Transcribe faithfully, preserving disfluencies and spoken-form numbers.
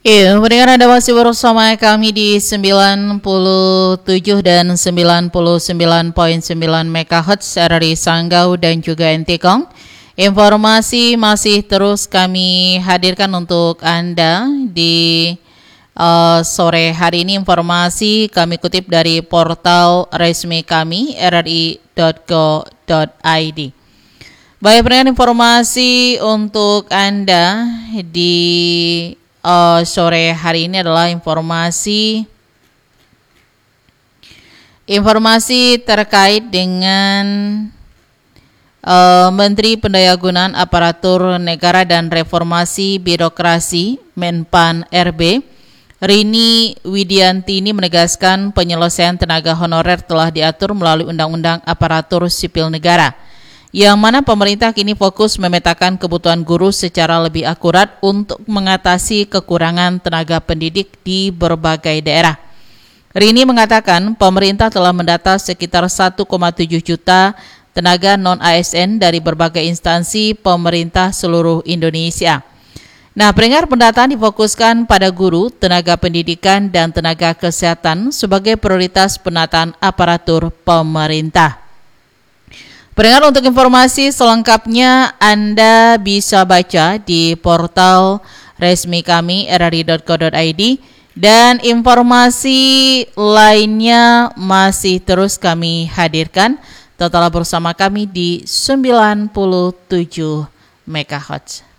Iya, pendengar Anda masih bersama kami di sembilan puluh tujuh dan sembilan puluh sembilan koma sembilan megahertz R R I Sanggau dan juga Entikong. Informasi masih terus kami hadirkan untuk Anda di uh, sore hari ini. Informasi kami kutip dari portal resmi kami r r i dot go dot i d. Baik, pendengar, informasi untuk Anda di Uh, sore hari ini adalah informasi informasi terkait dengan uh, Menteri Pendayagunaan Aparatur Negara dan Reformasi Birokrasi Menpan R B Rini Widianti ini menegaskan penyelesaian tenaga honorer telah diatur melalui Undang-Undang Aparatur Sipil Negara, yang mana pemerintah kini fokus memetakan kebutuhan guru secara lebih akurat untuk mengatasi kekurangan tenaga pendidik di berbagai daerah. Rini mengatakan pemerintah telah mendata sekitar satu koma tujuh juta tenaga non-A S N dari berbagai instansi pemerintah seluruh Indonesia. Nah, pendengar, pendataan difokuskan pada guru, tenaga pendidikan, dan tenaga kesehatan sebagai prioritas penataan aparatur pemerintah. Pendengar, untuk informasi selengkapnya Anda bisa baca di portal resmi kami r r i dot go dot i d, dan informasi lainnya masih terus kami hadirkan. Tetaplah bersama kami di sembilan puluh tujuh megahertz.